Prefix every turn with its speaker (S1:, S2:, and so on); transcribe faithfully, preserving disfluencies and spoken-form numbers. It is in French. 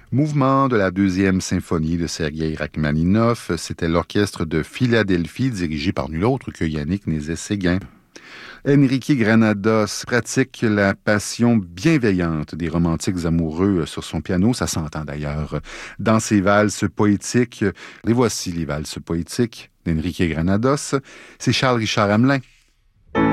S1: Mouvement de la deuxième symphonie de Sergueï Rachmaninov, c'était l'orchestre de Philadelphie dirigé par nul autre que Yannick Nézet-Séguin. Enrique Granados pratique la passion bienveillante des romantiques amoureux sur son piano, ça s'entend d'ailleurs dans ses valses poétiques. Les voici, les valses poétiques d'Enrique Granados. C'est Charles Richard Hamelin